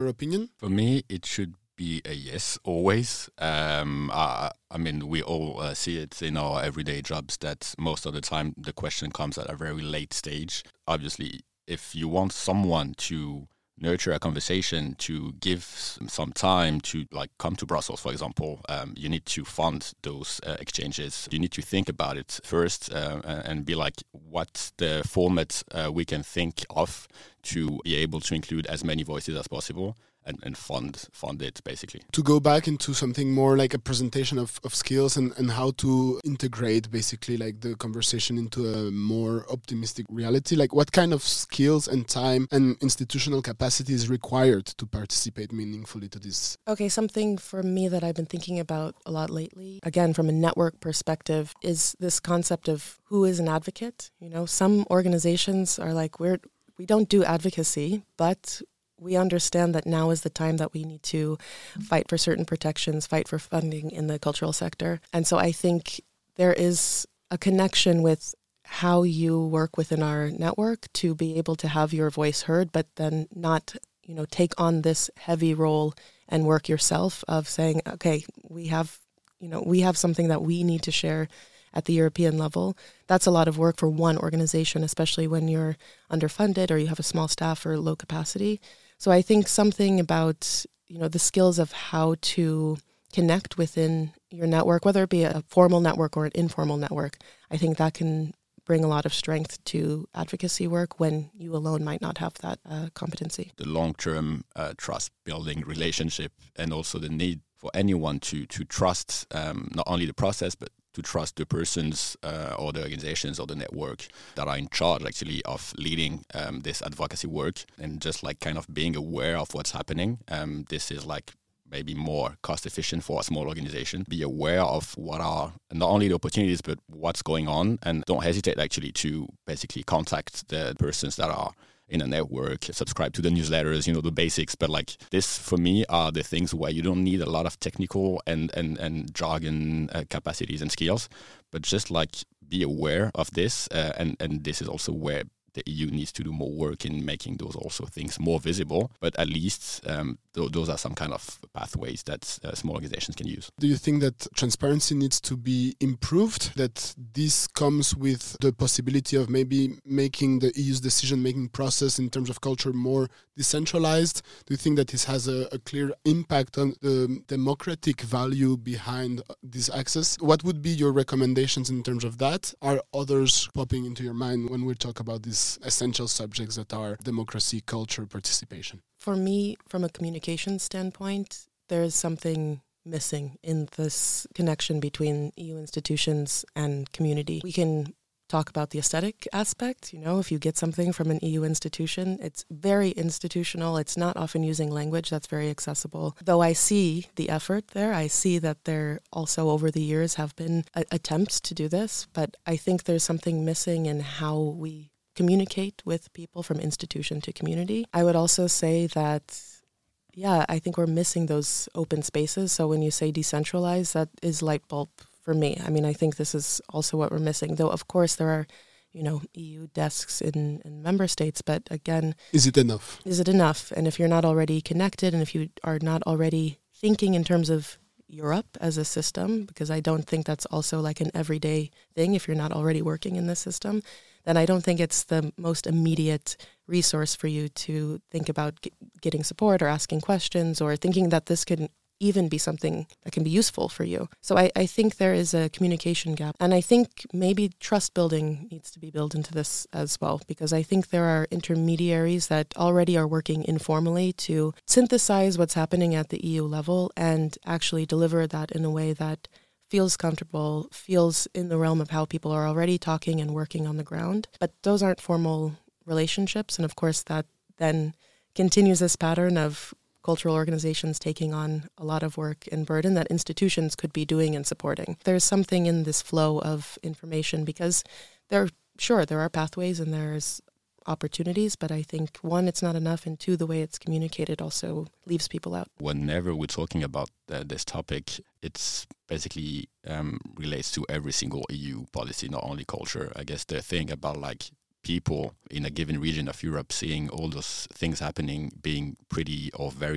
opinion? For me, it should be a yes, always. I mean, we all see it in our everyday jobs that most of the time the question comes at a very late stage. Obviously, if you want someone to nurture a conversation, to give some time to like come to Brussels, for example, you need to fund those exchanges. You need to think about it first and be like, what's the format we can think of to be able to include as many voices as possible and fund it, basically. To go back into something more like a presentation of skills and how to integrate basically like the conversation into a more optimistic reality, like what kind of skills and time and institutional capacity is required to participate meaningfully to this? Okay, something for me that I've been thinking about a lot lately, again, from a network perspective, is this concept of who is an advocate. You know, some organizations are like, we don't do advocacy, but we understand that now is the time that we need to fight for certain protections, fight for funding in the cultural sector. And so I think there is a connection with how you work within our network to be able to have your voice heard, but then not, take on this heavy role and work yourself of saying, okay, we have something that we need to share at the European level. That's a lot of work for one organization, especially when you're underfunded or you have a small staff or low capacity. So I think something about, the skills of how to connect within your network, whether it be a formal network or an informal network, I think that can bring a lot of strength to advocacy work when you alone might not have that competency. The long-term trust-building relationship and also the need for anyone to trust not only the process, but to trust the persons or the organizations or the network that are in charge actually of leading this advocacy work, and just like kind of being aware of what's happening. This is like maybe more cost efficient for a small organization. Be aware of what are not only the opportunities, but what's going on, and don't hesitate actually to basically contact the persons that are in a network, subscribe to the newsletters, the basics. But like this, for me, are the things where you don't need a lot of technical and jargon capacities and skills, but just like be aware of this. And this is also where the EU needs to do more work in making those also things more visible. But at least those are some kind of pathways that small organizations can use. Do you think that transparency needs to be improved? That this comes with the possibility of maybe making the EU's decision-making process in terms of culture more decentralized? Do you think that this has a clear impact on the democratic value behind this access? What would be your recommendations in terms of that? Are others popping into your mind when we talk about these essential subjects that are democracy, culture, participation? For me, from a communication standpoint, there is something missing in this connection between EU institutions and community. We can talk about the aesthetic aspect. If you get something from an EU institution, it's very institutional. It's not often using language that's very accessible. Though I see the effort there, I see that there also over the years have been attempts to do this, but I think there's something missing in how we communicate with people from institution to community. I would also say that, I think we're missing those open spaces. So when you say decentralized, that is light bulb for me. I mean, I think this is also what we're missing. Though, of course, there are, EU desks in member states. But again, is it enough? Is it enough? And if you're not already connected and if you are not already thinking in terms of Europe as a system, because I don't think that's also like an everyday thing if you're not already working in this system, then I don't think it's the most immediate resource for you to think about getting support or asking questions or thinking that this can even be something that can be useful for you. So I think there is a communication gap. And I think maybe trust building needs to be built into this as well, because I think there are intermediaries that already are working informally to synthesize what's happening at the EU level and actually deliver that in a way that feels comfortable, feels in the realm of how people are already talking and working on the ground. But those aren't formal relationships. And of course, that then continues this pattern of cultural organizations taking on a lot of work and burden that institutions could be doing and supporting. There's something in this flow of information because there are pathways and there's opportunities, but I think, one, it's not enough, and two, the way it's communicated also leaves people out. Whenever we're talking about this topic, it's basically relates to every single EU policy, not only culture. I guess the thing about like people in a given region of Europe seeing all those things happening being pretty or very